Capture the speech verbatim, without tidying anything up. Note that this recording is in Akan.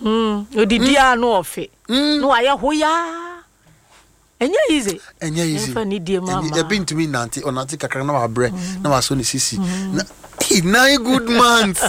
Mm. Odidia no ofe. No aye hoya. Enya easy. Enya easy. Efa ni die mama. E been to me nanti onanti kakra na wa bre na wa so ni sisi. Na he nine good months.